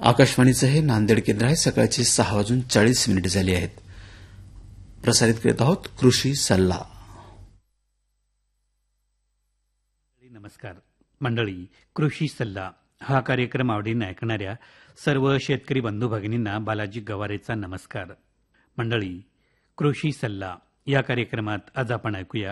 आकाशवाणीचं हे नांदेड केंद्र आहे. सकाळचे 6:40 झाले आहेत. प्रसारित करत आहोत कृषी सल्ला. नमस्कार मंडळी, कृषी सल्ला हा कार्यक्रम आवडीने ऐकणाऱ्या सर्व शेतकरी बंधू भगिनींना बालाजी गवारेचा नमस्कार. मंडळी, कृषी सल्ला या कार्यक्रमात आज आपण ऐकूया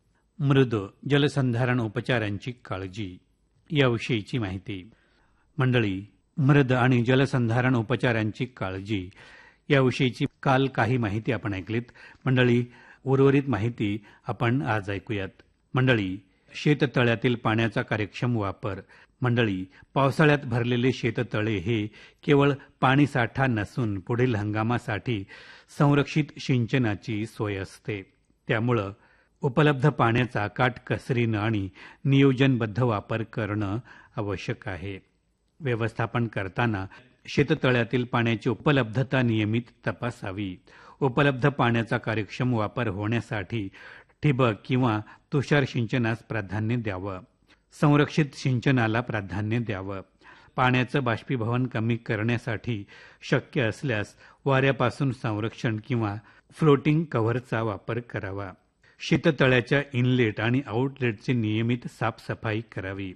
मृद जलसंधारण उपचारांची काळजी याविषयीची माहिती. मंडळी, मृद आणि जलसंधारण उपचारांची काळजी याविषयीची काल काही माहिती आपण ऐकलीत. मंडळी, उर्वरित माहिती आपण आज ऐकूयात. मंडळी, शेततळ्यातील पाण्याचा कार्यक्षम वापर. मंडळी, पावसाळ्यात भरलेले शेततळे हे केवळ पाणीसाठा नसून पुढील हंगामासाठी संरक्षित सिंचनाची सोय असते. त्यामुळं उपलब्ध पाण्याचा काटकसरीनं आणि नियोजनबद्ध वापर करणं आवश्यक आहे. व्यवस्थापन करताना शेततळ्यातील पाण्याची उपलब्धता नियमित तपासावी. उपलब्ध पाण्याचा कार्यक्षम वापर होण्यासाठी ठिबक किंवा तुषार सिंचनास प्राधान्य द्यावं. संरक्षित सिंचनाला प्राधान्य द्यावं. पाण्याचं बाष्पीभवन कमी करण्यासाठी शक्य असल्यास वाऱ्यापासून संरक्षण किंवा फ्लोटिंग कव्हरचा वापर करावा. शेततळ्याच्या इनलेट आणि आउटलेटची नियमित साफसफाई करावी.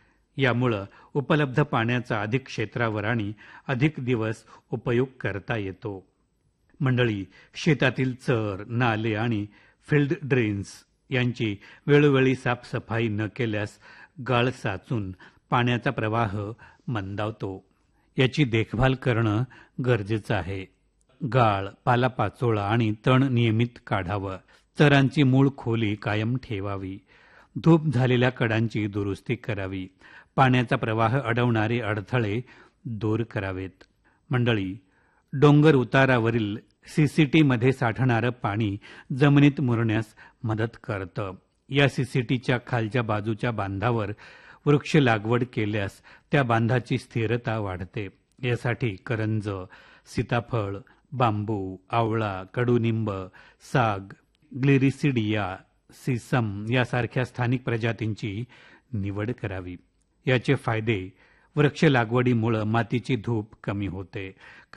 यामुळं उपलब्ध पाण्याचा अधिक क्षेत्रावर आणि अधिक दिवस उपयोग करता येतो. मंडळी, शेतातील चर, नाले आणि फील्ड ड्रेन्स यांची वेळोवेळी साफसफाई न केल्यास गाळ साचून पाण्याचा प्रवाह मंदावतो. याची देखभाल करणं गरजेचं आहे. गाळ, पालापाचोळा आणि तण नियमित काढावं. चरांची मूळ खोली कायम ठेवावी. धूप झालेल्या कडांची दुरुस्ती करावी. पाण्याचा प्रवाह अडवणारे अडथळे दूर करावेत. मंडळी, डोंगर उतारावरील सीसीटीमध्ये साठणारं पाणी जमिनीत मुरण्यास मदत करतं. या सीसीटीच्या खालच्या बाजूच्या बांधावर वृक्ष लागवड केल्यास त्या बांधाची स्थिरता वाढते. यासाठी करंज, सीताफळ, बांबू, आवळा, कडुनिंब, साग, ग्लिरिसिडिया, सिसम यासारख्या स्थानिक प्रजातींची निवड करावी. याचे फायदे: वृक्ष लागवडीमुळे मातीची धूप कमी होते.